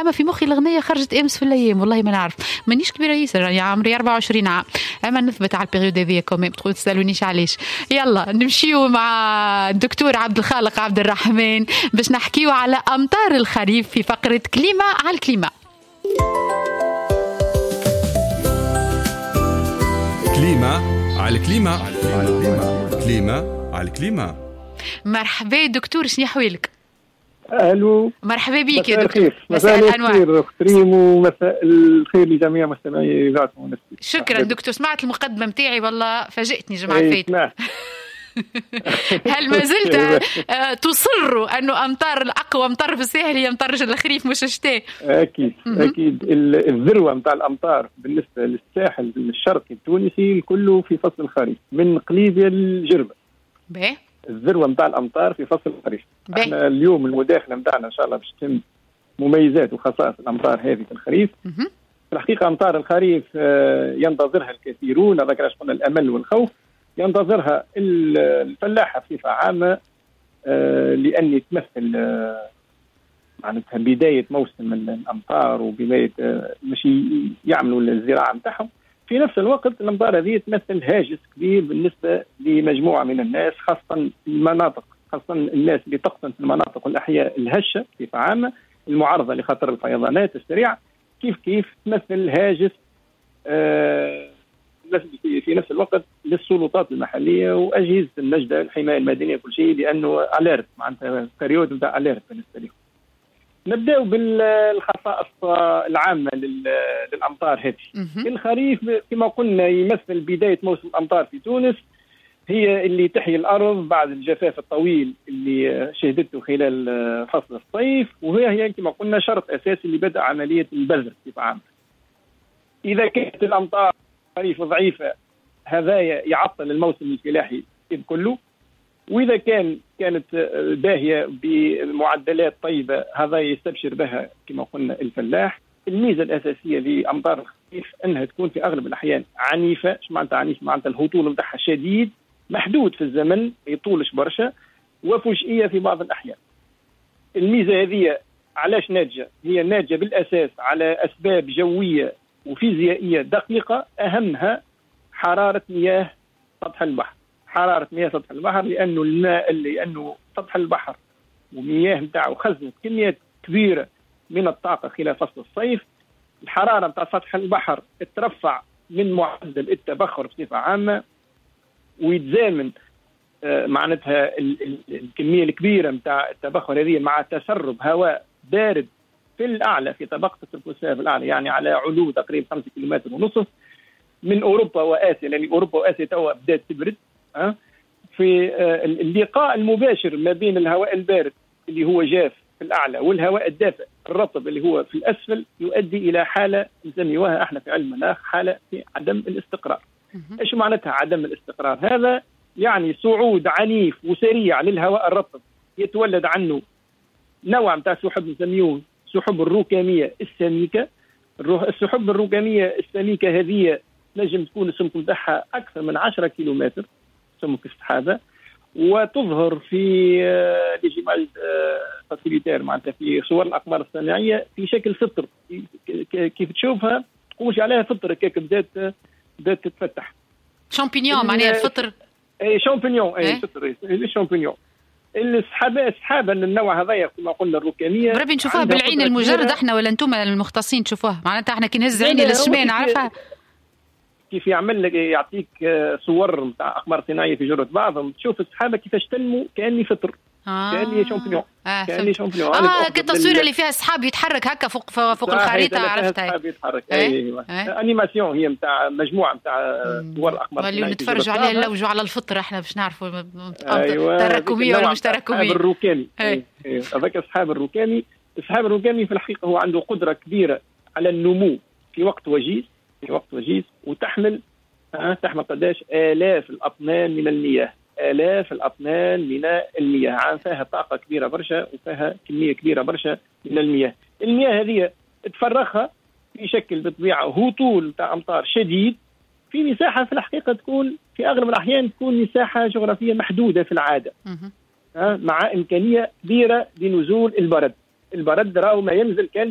اما في مخي الاغنيه خرجت امس في الايام، والله ما نعرف، مانيش كبيره ياسر، يعني عمري 24 عام، اما نثبت على البيريود هذيا كوميم، تقول تسالونيش علاش. يلا نمشيو مع الدكتور عبد الخالق عبد الرحمن باش نحكيو على امطار الخريف في فقره كليمه على الكليمه. كليمة على الكليمة، كليمة على الكليمة. مرحبا دكتور، شنو احوالك؟ الو، مرحبا بك يا دكتور. مساء الخير اخت ريم، ومساء الخير لجميع مستمعي اذاعه ونسي. شكرا دكتور، سمعت المقدمه نتاعي والله فاجئتني جماعه الفايت. هل ما زلت تصر انه امطار الاقوى امطار في الساحل هي امطار الخريف مش الشتاء؟ اكيد اكيد. الذروه نتاع الامطار بالنسبه للساحل الشرقي التونسي كله في فصل الخريف من قليبية للجربه. باهي. الذروه نتاع الامطار في فصل الخريف. احنا اليوم المداخله نتاعنا ان شاء الله باش تتم مميزات وخصائص الامطار هذه في الخريف. في الحقيقه امطار الخريف ينتظرها الكثيرون، هذاك علاش قلنا الامل والخوف. ينتظرها الفلاحه بصفه عامه لان تمثل معناتها بدايه موسم الامطار وبدايه ماشي يعملوا الزراعه نتاعهم. في نفس الوقت الامطار هذه تمثل هاجس كبير بالنسبه لمجموعه من الناس، خاصه المناطق، خاصه الناس اللي تقطن في المناطق والاحياء الهشه بصفه عامه المعرضه لخطر الفيضانات السريعه. كيف تمثل هاجس في نفس الوقت للسلطات المحليه واجهزه النجده الحمايه المدنيه كل شيء، لانه اليرت معناتها بيريود نتاع اليرت بالنسبه لهم. نبداو بالخصائص العامه للامطار هذه. الخريف كما قلنا يمثل بدايه موسم الامطار في تونس، هي اللي تحيي الارض بعد الجفاف الطويل اللي شهدته خلال فصل الصيف، وهي كما قلنا شرط اساسي لبدء عمليه البذر بصفه عامه. اذا كانت الامطار خريف ضعيفه هذا يعطل الموسم الفلاحي كله، واذا كانت باهيه بمعدلات طيبه هذا يستبشر بها كما قلنا الفلاح. الميزه الاساسيه لامطار الخريف انها تكون في اغلب الاحيان عنيفه. ايش معناتها عنيف؟ معناتها الهطول نتاعها شديد، محدود في الزمن، ما يطولش برشا، وفجئيه في بعض الاحيان. الميزه هذه علاش ناتجه؟ هي ناتجه بالاساس على اسباب جويه وفيزيائيه دقيقه، اهمها حراره مياه سطح البحر. حراره مياه سطح البحر لانه الماء لانه سطح البحر ومياه نتاعو خزنت كميات كبيره من الطاقه خلال فصل الصيف. الحراره نتاع سطح البحر ترفع من معدل التبخر بصفه عامه، ويتزامن معناتها الكميه الكبيره نتاع التبخر هذه مع تسرب هواء بارد في الاعلى في طبقه التروبوسفير الاعلى، يعني على علو تقريبا 5 كيلومتر ونصف من اوروبا واسيا، لان اوروبا واسيا توا بدات تبرد. في اللقاء المباشر ما بين الهواء البارد اللي هو جاف في الاعلى والهواء الدافئ الرطب اللي هو في الاسفل يؤدي الى حاله نسميوها احنا في علم المناخ حاله في عدم الاستقرار. ايش معناتها عدم الاستقرار؟ هذا يعني صعود عنيف وسريع للهواء الرطب يتولد عنه نوع من سحب نسميوه سحب الركاميه السميكه. السحب الركاميه السميكه هذه نجم تكون السمك نتاعها اكثر من 10 كيلومتر سمك السحابه، وتظهر في لجمال فاسيليتير معناتها في صور الاقمار الصناعيه في شكل فطر. كيف تشوفها تقومش عليها فطر كيك بدات تتفتح شامبينيون معناها الفطر. اي شامبينيون، اي فطر الشامبينيون. السحابه النوع هذايا كما قلنا الركاميه بربي نشوفوها بالعين المجرد احنا ولا انتم المختصين تشوفوها؟ معناتها احنا كي نهز عيني للشمال نعرفها كيف يعمل لك، يعطيك صور نتاع اقمار صناعيه في جرة بعضهم، تشوف السحابه كيفاش تنمو كاني فطر، كاني شامبينيون، كاني شامبينيون. كالتصوير اللي فيها السحاب يتحرك هكا فوق الخريطه، عرفتها؟ السحاب يتحرك. ايوه انيماسيون هي نتاع مجموعه نتاع صور اقمار صناعيه اللي نتفرجوا عليها نلوجوا على الفطر احنا باش نعرفوا تراكميه ولا مش تراكميه. السحاب الركامي هذاك السحاب الركامي. السحاب الركامي في الحقيقه هو عنده قدره كبيره على النمو في وقت وجيز وتحمل قداش آلاف الأطنان من المياه، آلاف الأطنان من المياه. فيها طاقة كبيرة برشا وفيها كمية كبيرة برشا من المياه. المياه هذه تفرخها في شكل بالطبيعة هطول تاع أمطار شديد في مساحة في الحقيقة تكون في أغلب الأحيان تكون مساحة جغرافية محدودة في العادة، مع إمكانية كبيرة لنزول البرد. راهو ما ينزل كان